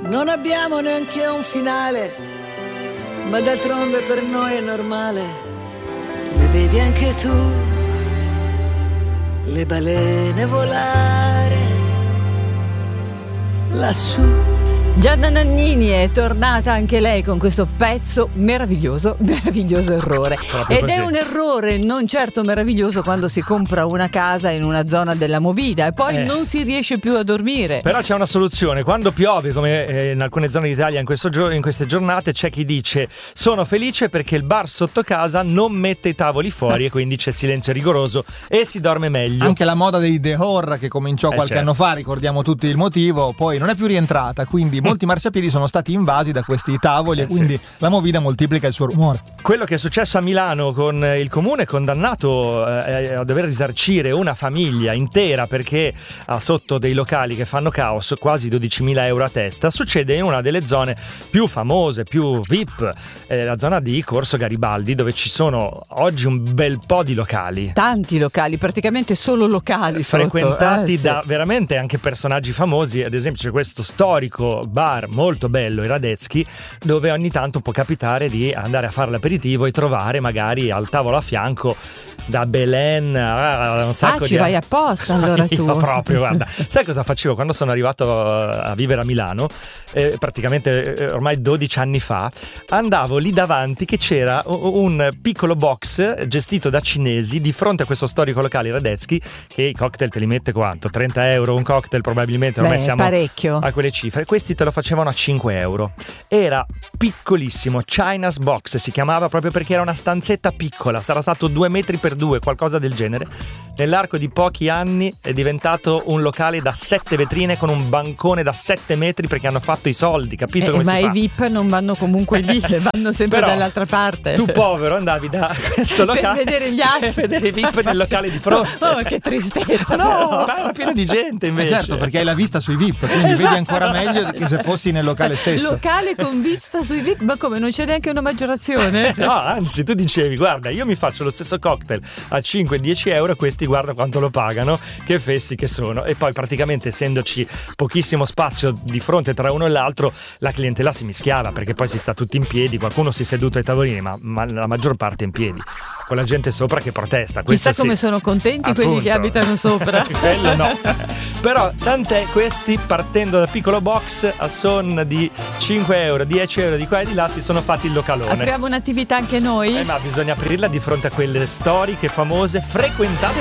Non abbiamo neanche un finale, ma d'altronde per noi è normale. Le vedi anche tu, le balene volare lassù. Gianna Nannini è tornata anche lei con questo pezzo meraviglioso errore. Proprio Ed così. è un errore non certo meraviglioso quando si compra una casa in una zona della movida e poi non si riesce più a dormire. Però c'è una soluzione: quando piove, come in alcune zone d'Italia in queste giornate, c'è chi dice: sono felice perché il bar sotto casa non mette i tavoli fuori e quindi c'è silenzio rigoroso e si dorme meglio. Anche la moda dei dehor che cominciò qualche certo. anno fa, ricordiamo tutti il motivo, poi non è più rientrata, quindi molti marciapiedi sono stati invasi da questi tavoli e quindi la movida moltiplica il suo rumore. Quello che è successo a Milano con il comune condannato a dover risarcire una famiglia intera perché ha sotto dei locali che fanno caos, quasi 12.000 euro a testa, succede in una delle zone più famose, più VIP, la zona di Corso Garibaldi, dove ci sono oggi un bel po' di locali. Tanti locali, praticamente solo locali Frequentati sotto. da veramente anche personaggi famosi. Ad esempio c'è questo storico bar molto bello, i Radetzky, dove ogni tanto può capitare di andare a fare l'aperitivo e trovare magari al tavolo a fianco da Belen un sacco ci vai apposta allora tu. Io proprio, guarda, sai cosa facevo quando sono arrivato a vivere a Milano? Praticamente ormai 12 anni fa, andavo lì davanti che c'era un piccolo box gestito da cinesi di fronte a questo storico locale Radetzky, che i cocktail te li mette quanto? 30 euro un cocktail probabilmente, ormai siamo parecchio a quelle cifre. Questi te lo facevano a 5 euro. Era piccolissimo, China's Box si chiamava, proprio perché era una stanzetta piccola, sarà stato 2 metri per 2, qualcosa del genere. Nell'arco di pochi anni è diventato un locale da 7 vetrine con un bancone da 7 metri perché hanno fatto i soldi, capito come ma si fa? i VIP non vanno comunque lì, vanno sempre Però dall'altra parte. Tu povero andavi da questo locale per vedere gli altri, per vedere i VIP nel locale di fronte. Oh, che tristezza. No, ma era pieno di gente invece. Certo, perché hai la vista sui VIP, quindi vedi ancora meglio che se fossi nel locale stesso. Locale con vista sui VIP, ma come, non c'è neanche una maggiorazione? No, anzi, tu dicevi: guarda, io mi faccio lo stesso cocktail a 5-10 euro, questi guarda quanto lo pagano, che fessi che sono. E poi praticamente, essendoci pochissimo spazio di fronte tra uno e l'altro, la clientela si mischiava, perché poi si sta tutti in piedi, qualcuno si è seduto ai tavolini, ma la maggior parte in piedi, con la gente sopra che protesta. Chissà come sono contenti quelli che abitano sopra. Quello no. Però tant'è, questi partendo da piccolo box a son di 5 euro, 10 euro di qua e di là si sono fatti il localone. Apriamo un'attività anche noi? Ma bisogna aprirla di fronte a quelle storiche famose frequentate